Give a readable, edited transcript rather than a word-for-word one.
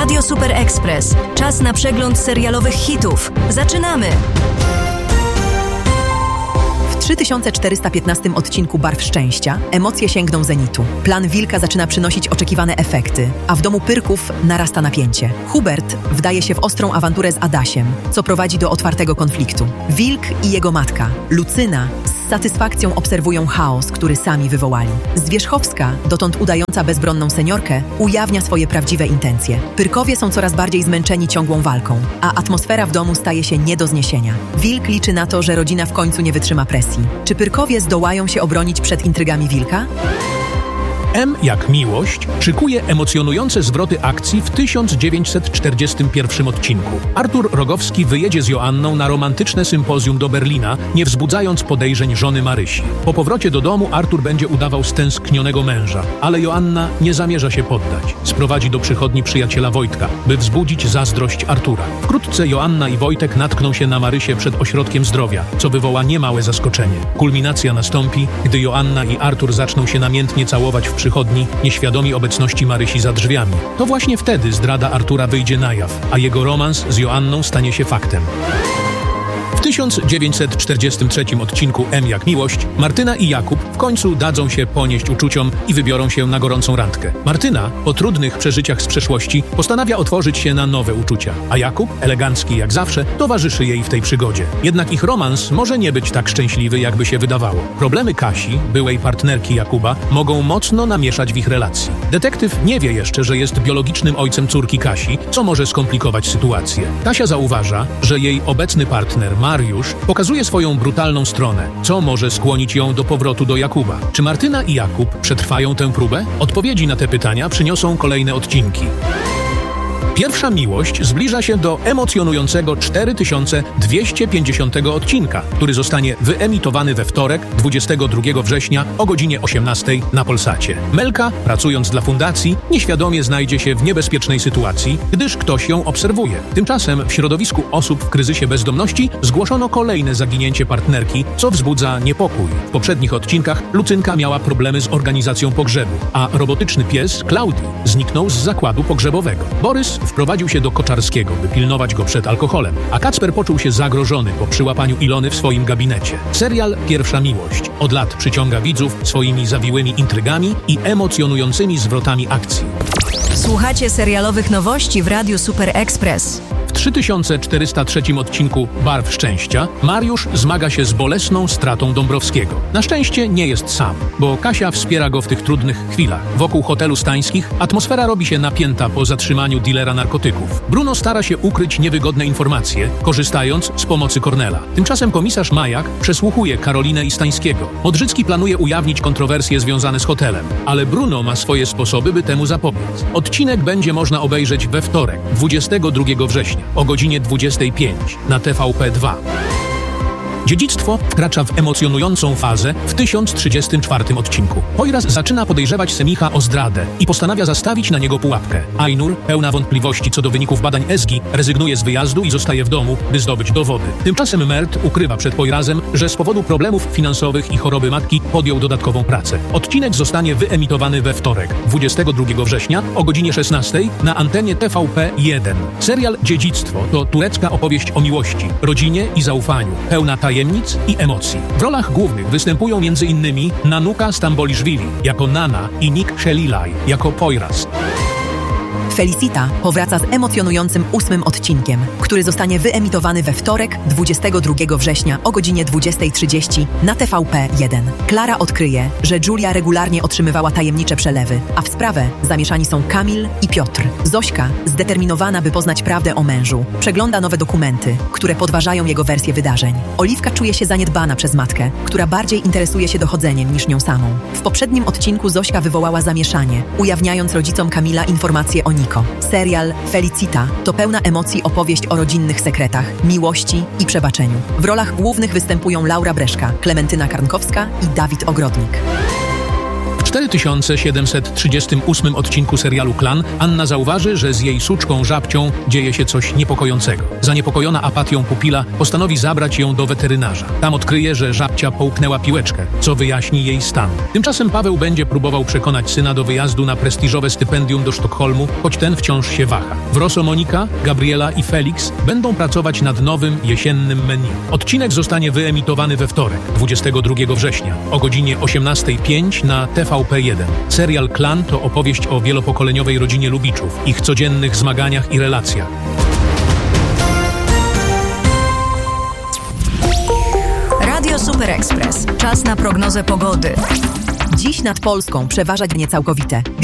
Radio Super Express. Czas na przegląd serialowych hitów. Zaczynamy! W 3415 odcinku Barw Szczęścia emocje sięgną zenitu. Plan Wilka zaczyna przynosić oczekiwane efekty, a w domu Pyrków narasta napięcie. Hubert wdaje się w ostrą awanturę z Adasiem, co prowadzi do otwartego konfliktu. Wilk i jego matka, Lucyna, z satysfakcją obserwują chaos, który sami wywołali. Zwierzchowska, dotąd udająca bezbronną seniorkę, ujawnia swoje prawdziwe intencje. Pyrkowie są coraz bardziej zmęczeni ciągłą walką, a atmosfera w domu staje się nie do zniesienia. Wilk liczy na to, że rodzina w końcu nie wytrzyma presji. Czy Pyrkowie zdołają się obronić przed intrygami Wilka? M jak miłość szykuje emocjonujące zwroty akcji w 1941 odcinku. Artur Rogowski wyjedzie z Joanną na romantyczne sympozjum do Berlina, nie wzbudzając podejrzeń żony Marysi. Po powrocie do domu Artur będzie udawał stęsknionego męża, ale Joanna nie zamierza się poddać. Sprowadzi do przychodni przyjaciela Wojtka, by wzbudzić zazdrość Artura. Wkrótce Joanna i Wojtek natkną się na Marysię przed ośrodkiem zdrowia, co wywoła niemałe zaskoczenie. Kulminacja nastąpi, gdy Joanna i Artur zaczną się namiętnie całować w przychodni, nieświadomi obecności Marysi za drzwiami. To właśnie wtedy zdrada Artura wyjdzie na jaw, a jego romans z Joanną stanie się faktem. W 1943 odcinku M jak miłość Martyna i Jakub w końcu dadzą się ponieść uczuciom i wybiorą się na gorącą randkę. Martyna, po trudnych przeżyciach z przeszłości, postanawia otworzyć się na nowe uczucia, a Jakub, elegancki jak zawsze, towarzyszy jej w tej przygodzie. Jednak ich romans może nie być tak szczęśliwy, jakby się wydawało. Problemy Kasi, byłej partnerki Jakuba, mogą mocno namieszać w ich relacji. Detektyw nie wie jeszcze, że jest biologicznym ojcem córki Kasi, co może skomplikować sytuację. Kasia zauważa, że jej obecny partner, Mariusz, pokazuje swoją brutalną stronę, co może skłonić ją do powrotu do Jakuba. Czy Martyna i Jakub przetrwają tę próbę? Odpowiedzi na te pytania przyniosą kolejne odcinki. Pierwsza miłość zbliża się do emocjonującego 4250 odcinka, który zostanie wyemitowany we wtorek, 22 września o godzinie 18 na Polsacie. Melka, pracując dla fundacji, nieświadomie znajdzie się w niebezpiecznej sytuacji, gdyż ktoś ją obserwuje. Tymczasem w środowisku osób w kryzysie bezdomności zgłoszono kolejne zaginięcie partnerki, co wzbudza niepokój. W poprzednich odcinkach Lucynka miała problemy z organizacją pogrzebu, a robotyczny pies Klaudii zniknął z zakładu pogrzebowego. Borys wprowadził się do Koczarskiego, by pilnować go przed alkoholem, a Kacper poczuł się zagrożony po przyłapaniu Ilony w swoim gabinecie. Serial Pierwsza miłość od lat przyciąga widzów swoimi zawiłymi intrygami i emocjonującymi zwrotami akcji. Słuchacie serialowych nowości w Radiu Super Express. W 3403 odcinku Barw Szczęścia Mariusz zmaga się z bolesną stratą Dąbrowskiego. Na szczęście nie jest sam, bo Kasia wspiera go w tych trudnych chwilach. Wokół hotelu Stańskich atmosfera robi się napięta po zatrzymaniu dilera narkotyków. Bruno stara się ukryć niewygodne informacje, korzystając z pomocy Kornela. Tymczasem komisarz Majak przesłuchuje Karolinę i Stańskiego. Modrzycki planuje ujawnić kontrowersje związane z hotelem, ale Bruno ma swoje sposoby, by temu zapobiec. Odcinek będzie można obejrzeć we wtorek, 22 września. O godzinie 25 na TVP2. Dziedzictwo wkracza w emocjonującą fazę w 1034 odcinku. Poiras zaczyna podejrzewać Semicha o zdradę i postanawia zastawić na niego pułapkę. Ainur, pełna wątpliwości co do wyników badań Ezgi, rezygnuje z wyjazdu i zostaje w domu, by zdobyć dowody. Tymczasem Mert ukrywa przed Poirasem, że z powodu problemów finansowych i choroby matki podjął dodatkową pracę. Odcinek zostanie wyemitowany we wtorek, 22 września o godzinie 16 na antenie TVP1. Serial Dziedzictwo to turecka opowieść o miłości, rodzinie i zaufaniu, pełna tajemnic i emocji. W rolach głównych występują m.in. Nanuka Stamboliszwili jako Nana i Nick Shelilaj jako Poiras. Felicita powraca z emocjonującym 8. odcinkiem, który zostanie wyemitowany we wtorek, 22 września o godzinie 20:30 na TVP1. Klara odkryje, że Julia regularnie otrzymywała tajemnicze przelewy, a w sprawę zamieszani są Kamil i Piotr. Zośka, zdeterminowana, by poznać prawdę o mężu, przegląda nowe dokumenty, które podważają jego wersję wydarzeń. Oliwka czuje się zaniedbana przez matkę, która bardziej interesuje się dochodzeniem niż nią samą. W poprzednim odcinku Zośka wywołała zamieszanie, ujawniając rodzicom Kamila informacje o Niko. Serial Felicita to pełna emocji opowieść o rodzinnych sekretach, miłości i przebaczeniu. W rolach głównych występują Laura Breszka, Klementyna Karnkowska i Dawid Ogrodnik. W 4738 odcinku serialu Klan Anna zauważy, że z jej suczką żabcią dzieje się coś niepokojącego. Zaniepokojona apatią pupila postanowi zabrać ją do weterynarza. Tam odkryje, że żabcia połknęła piłeczkę, co wyjaśni jej stan. Tymczasem Paweł będzie próbował przekonać syna do wyjazdu na prestiżowe stypendium do Sztokholmu, choć ten wciąż się waha. W Rosso Monika, Gabriela i Felix będą pracować nad nowym, jesiennym menu. Odcinek zostanie wyemitowany we wtorek, 22 września, o godzinie 18:05 na TVP1. Serial Klan to opowieść o wielopokoleniowej rodzinie Lubiczów, ich codziennych zmaganiach i relacjach. Radio Super Express. Czas na prognozę pogody. Dziś nad Polską przeważać niecałkowite.